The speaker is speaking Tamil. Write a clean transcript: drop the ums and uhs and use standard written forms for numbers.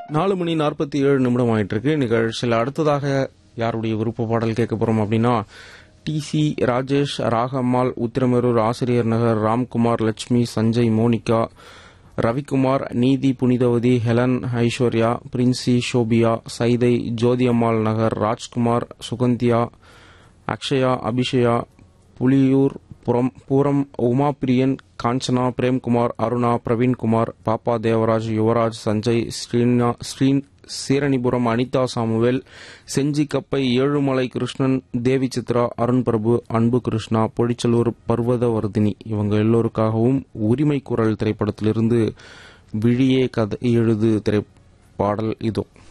4:47 ஆயிட்டு இருக்கு. நிகழ்ச்சியில் அடுத்ததாக யாருடைய விருப்ப பாடல் கேட்க போறோம் அப்படின்னா, டி.சி. ராஜேஷ், ராகம்மாள், உத்திரமேரூர், ஆசிரியர் நகர், ராம்குமார், லட்சுமி, சஞ்சய், மோனிகா, ரவிக்குமார், நீதி, புனிதவதி, ஹெலன், ஐஸ்வர்யா, பிரின்சி, ஷோபியா, சைதை, ஜோதியம்மாள் நகர், ராஜ்குமார், சுகந்தியா, அக்ஷயா, அபிஷயா, புலியூர், பூரம், உமாபிரியன், காஞ்சனா, பிரேம்குமார், அருணா, பிரவீன்குமார், பாப்பா, தேவராஜ், யுவராஜ், சஞ்சய், சீரணிபுரம், அனிதா, சாமுவேல், செஞ்சிக்கப்பை, ஏழுமலை கிருஷ்ணன், தேவி சித்ரா, அருண் பிரபு, அன்பு கிருஷ்ணா, பொழிச்சலூர், பர்வதவர்தினி இவங்க எல்லோருக்காகவும் உரிமை குரல் திரைப்படத்திலிருந்து விழியே கதை எழுது பாடல் இதோ.